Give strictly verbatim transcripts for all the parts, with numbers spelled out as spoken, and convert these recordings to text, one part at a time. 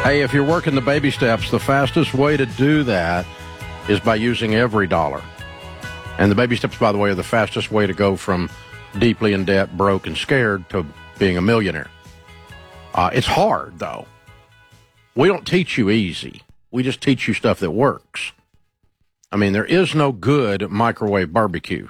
Hey, if you're working the baby steps, the fastest way to do that is by using every dollar. And the baby steps, by the way, are the fastest way to go from deeply in debt, broke, and scared to being a millionaire. Uh, it's hard, though. We don't teach you easy. We just teach you stuff that works. I mean, there is no good microwave barbecue.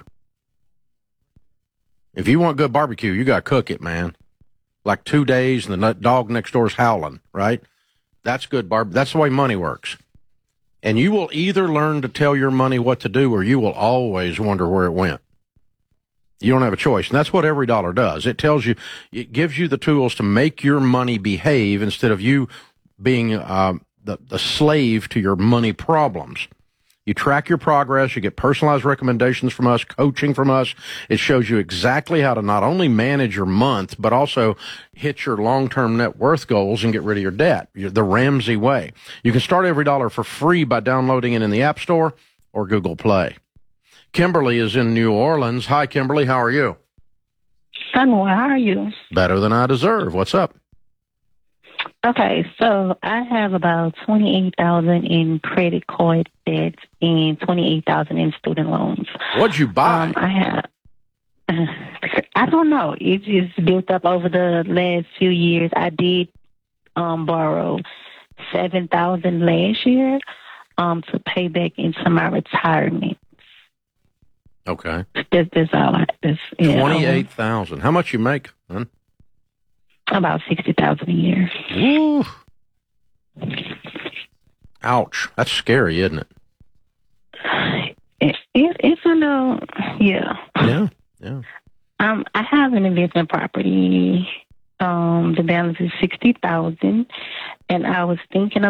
If you want good barbecue, you got to cook it, man. Like two days and the dog next door is howling, right? That's good barb. That's the way money works. And you will either learn to tell your money what to do or you will always wonder where it went. You don't have a choice. And that's what every dollar does. It tells you, it gives you the tools to make your money behave instead of you being uh, the, the slave to your money problems. You track your progress. You get personalized recommendations from us, coaching from us. It shows you exactly how to not only manage your month, but also hit your long-term net worth goals and get rid of your debt, the Ramsey way. You can start every dollar for free by downloading it in the App Store or Google Play. Kimberly is in New Orleans. Hi, Kimberly. How are you? I'm well. How are you? Better than I deserve. What's up? Okay, so I have about twenty-eight thousand dollars in credit card debt and twenty-eight thousand dollars in student loans. What'd you buy? Um, I have, uh, I don't know. It just built up over the last few years. I did um, borrow seven thousand dollars last year um, to pay back into my retirement. Okay. That's, that's all I, that's, yeah, twenty-eight thousand dollars. How much you make, huh? About sixty thousand dollars a year. Woo. Ouch. That's scary, isn't it? It, it? It's a little, yeah. Yeah, yeah. Um, I have an investment property. Um, the balance is sixty thousand dollars, and I was thinking